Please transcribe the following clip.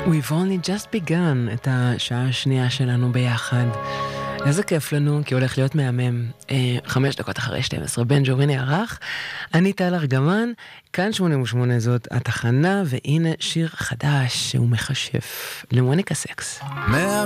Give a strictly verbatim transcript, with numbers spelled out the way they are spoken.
We've only just begun את השעה השנייה שלנו ביחד. איזה כיף לנו, כי הולך להיות מהמם. אה, חמש דקות אחרי שתים עשרה, בן ג'וריני ערך. אני טל ארגמן, כאן שמונים ושמונה זאת התחנה, והנה שיר חדש שהוא מחשף למוניקה סקס.